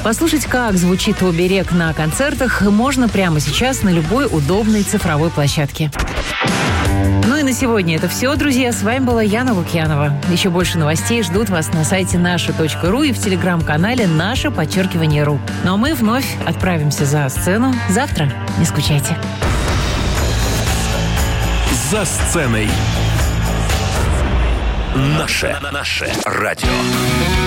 Послушать, как звучит оберег на концертах, можно прямо сейчас на любой удобной цифровой площадке. Ну и на сегодня это все, друзья. С вами была Яна Лукьянова. Еще больше новостей ждут вас на сайте наша.ру и в телеграм-канале @наше_ру. Ну а мы вновь отправимся за сцену завтра. Не скучайте. За сценой. Наше радио.